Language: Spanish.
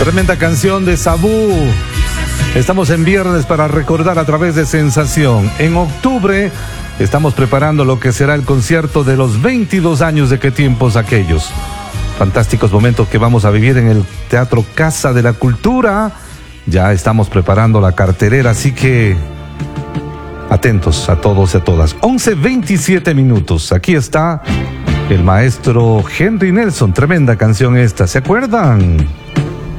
Tremenda canción de Sabú. Estamos en viernes para recordar a través de Sensación. En octubre estamos preparando lo que será el concierto de los 22 años de Qué tiempos aquellos. Fantásticos momentos que vamos a vivir en el Teatro Casa de la Cultura. Ya estamos preparando la cartelera, así que atentos a todos y a todas. 11:27 minutos. Aquí está el maestro Henry Nelson. Tremenda canción esta. ¿Se acuerdan?